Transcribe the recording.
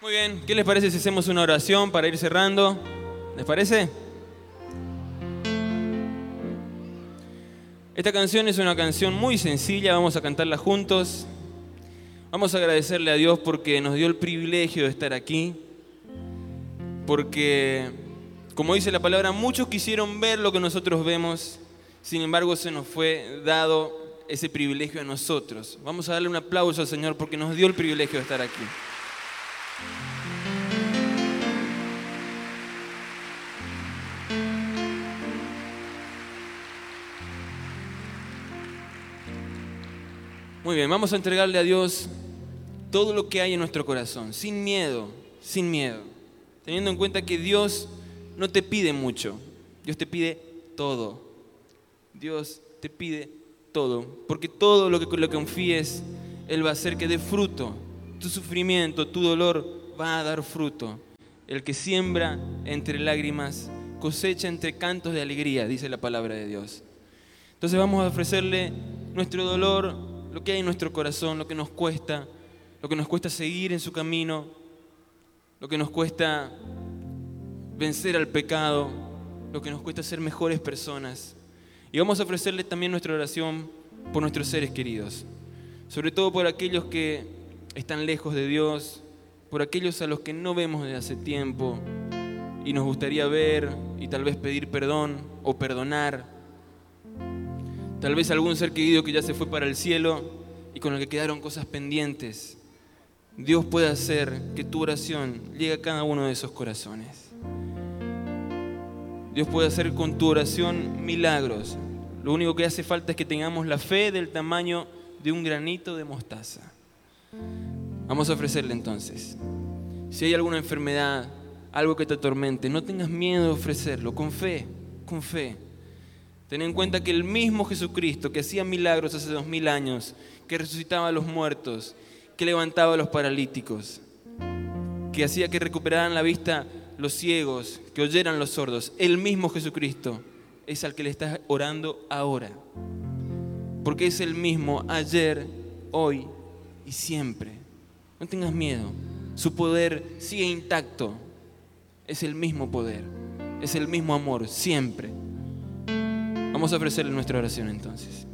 Muy bien, ¿qué les parece si hacemos una oración para ir cerrando? ¿Les parece? Esta canción es una canción muy sencilla, vamos a cantarla juntos. Vamos a agradecerle a Dios porque nos dio el privilegio de estar aquí, porque, como dice la palabra, muchos quisieron ver lo que nosotros vemos, sin embargo se nos fue dado ese privilegio a nosotros. Vamos a darle un aplauso al Señor porque nos dio el privilegio de estar aquí. Muy bien, vamos a entregarle a Dios todo lo que hay en nuestro corazón, sin miedo, teniendo en cuenta que Dios no te pide mucho, Dios te pide todo. Dios te pide todo, porque todo lo que le confíes, Él va a hacer que dé fruto. Tu sufrimiento, tu dolor va a dar fruto. El que siembra entre lágrimas, cosecha entre cantos de alegría, dice la palabra de Dios. Entonces vamos a ofrecerle nuestro dolor, lo que hay en nuestro corazón, lo que nos cuesta seguir en su camino, lo que nos cuesta vencer al pecado, lo que nos cuesta ser mejores personas. Y vamos a ofrecerle también nuestra oración por nuestros seres queridos, sobre todo por aquellos que están lejos de Dios, por aquellos a los que no vemos desde hace tiempo y nos gustaría ver y tal vez pedir perdón o perdonar. Tal vez algún ser querido que ya se fue para el cielo y con el que quedaron cosas pendientes. Dios puede hacer que tu oración llegue a cada uno de esos corazones. Dios puede hacer con tu oración milagros. Lo único que hace falta es que tengamos la fe del tamaño de un granito de mostaza. Vamos a ofrecerle entonces. Si hay alguna enfermedad, algo que te atormente, no tengas miedo de ofrecerlo, con fe, con fe. Ten en cuenta que el mismo Jesucristo que hacía milagros hace 2000 años, que resucitaba a los muertos, que levantaba a los paralíticos, que hacía que recuperaran la vista los ciegos, que oyeran los sordos, el mismo Jesucristo es al que le estás orando ahora. Porque es el mismo ayer, hoy y siempre. No tengas miedo, su poder sigue intacto. Es el mismo poder, es el mismo amor, siempre. Vamos a ofrecerle nuestra oración entonces.